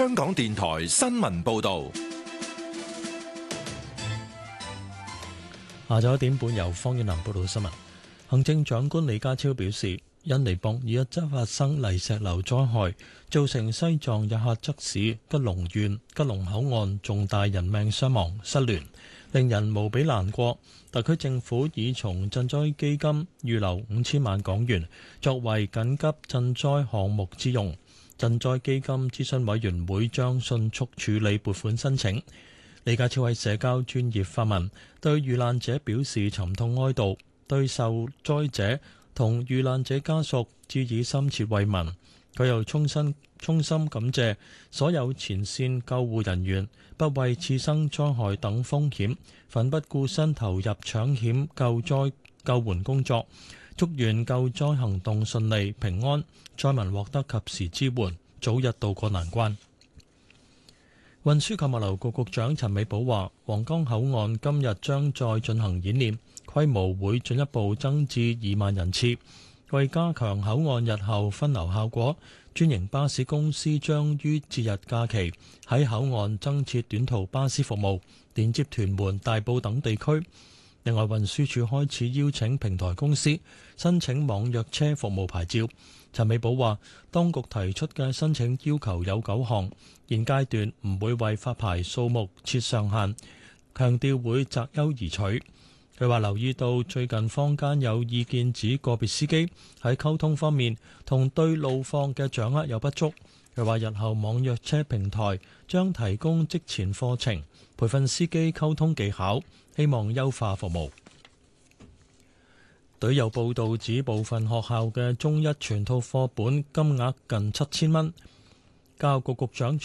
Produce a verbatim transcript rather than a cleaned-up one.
香港電台新聞報道。 下晝一點半由方遠南報道新聞。行政長官李家超表示，印尼博爾一則發生泥石流災害，造成西藏日喀則市吉隆縣吉隆口岸重大人命傷亡失聯，令人無比難過。特區政府已從賑災基金預留五千萬港元，作為緊急賑災項目之用。賑災基金諮詢委員會將迅速處理撥款申請。李家超喺社交專頁發文，對遇難者表示沉痛哀悼，對受災者同遇難者家屬致以深切慰問。佢又衷心衷心感謝所有前線救護人員，不畏次生災害等風險，奮不顧身投入搶險救災救援工作。祝願救災行動順利平安，災民獲得及時支援，早日渡過難關。運輸及物流局局長陳美寶話，皇崗口岸今日將再進行演練，規模會進一步增至二萬人次。為加強口岸日後分流效果，專營巴士公司將於節日假期喺口岸增設短途巴士服務，連接屯門、大埔等地區。另外，運輸署開始邀請平台公司申請網約車服務牌照。陳美寶話，當局提出嘅申請要求有九項，現階段唔會為發牌數目設上限，強調會擇優而取。佢話留意到最近坊間有意見指個別司機喺溝通方面同對路況嘅掌握有不足。佢話日後網約車平台將提供職前課程，培訓司機溝通技巧，希望優化服務。隊有報道指部分學校嘅中一全套課本金額近七千蚊。教育局局長